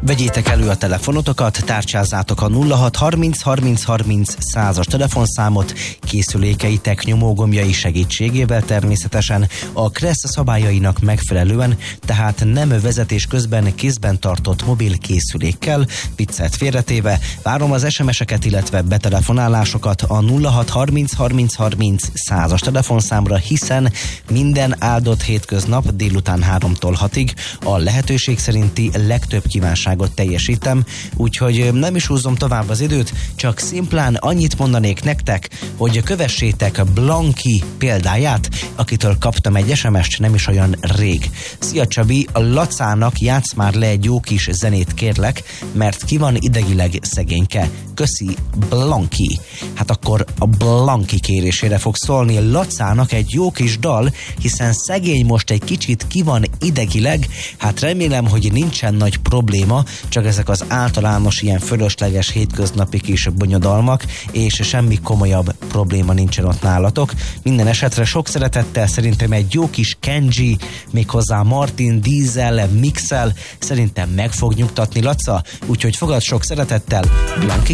Vegyétek elő a telefonotokat, tárcsázzátok a 06 30 30 30 100-as telefonszámot, készülékeitek nyomógombjai segítségével természetesen a KRESZ szabályainak megfelelően, tehát nem vezetés közben kézben tartott mobil készülékkel, viccet félretéve. Várom az SMS-eket, illetve betelefonálásokat a 06 30 30 30 100-as telefonszámra, hiszen minden áldott hétköznap délután 3-tól 6-ig a lehetőség szerinti legtöbb kívánságot teljesítem, úgyhogy nem is húzom tovább az időt, csak szimplán annyit mondanék nektek, hogy kövessétek Blanki példáját, akitől kaptam egy SMS-t nem is olyan rég. Szia Csabi, a Lacának játsz már le egy jó kis zenét kérlek, mert ki van idegileg szegényke. Köszi, Blanki. Hát akkor a Blanki kérésére fog szólni Lacának egy jó kis dal, hiszen szegény most egy kicsit ki van idegileg, hát remélem, hogy nincsen nagy probléma, csak ezek az általános ilyen fölösleges hétköznapi kis bonyodalmak, és semmi komolyabb probléma nincsen ott nálatok. Minden esetre sok szeretettel szerintem egy jó kis Kenji, méghozzá Martin Diesel mixel, szerintem meg fog nyugtatni Laca, úgyhogy fogad sok szeretettel Blanki